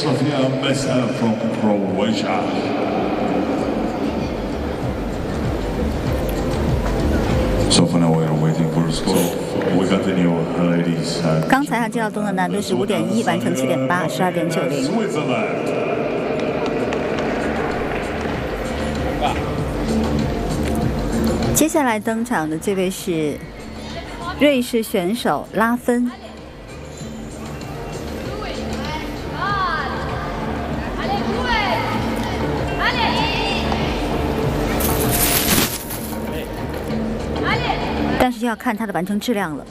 Sofia Mesa from Croatia. So for now we're waiting for the score. We continue, ladies. 刚才他介绍中的难度是5.1，完成7.8，12.90。 接下来登场的这位是瑞士选手拉芬。但是要看他的完成质量了。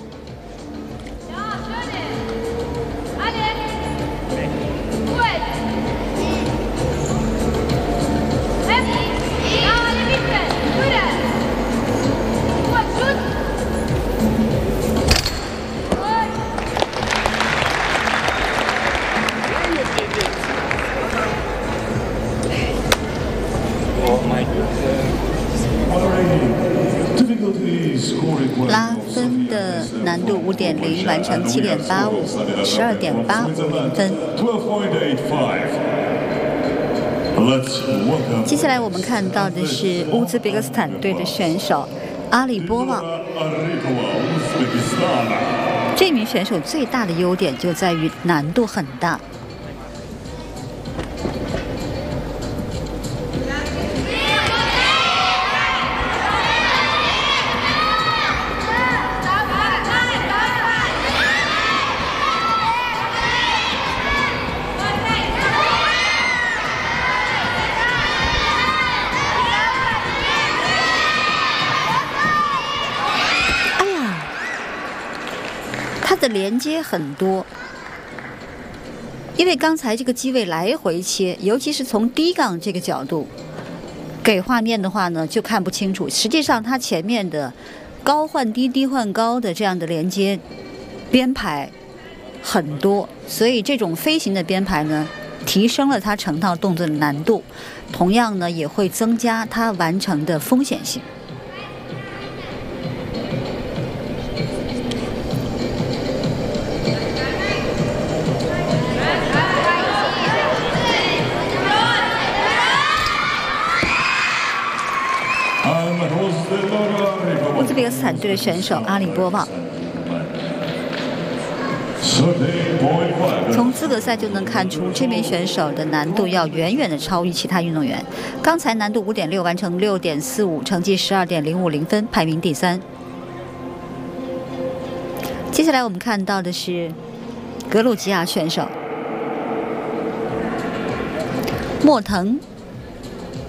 拉芬的难度5.0，完成7.85，12.85分。接下来我们看到的是乌兹别克斯坦队的选手阿里波娃。这名选手最大的优点就在于难度很大。 的连接很多，因为刚才这个机位来回切，尤其是从低杠这个角度给画面的话呢，就看不清楚。实际上，它前面的高换低、低换高的这样的连接编排很多，所以这种飞行的编排呢，提升了它成套动作的难度，同样呢，也会增加它完成的风险性。 乌兹别克斯坦队的选手阿里波娃，从资格赛就能看出，这名选手的难度要远远的超于其他运动员。刚才难度5.6，完成6.45，成绩12.050分，排名第3。接下来我们看到的是格鲁吉亚选手莫腾。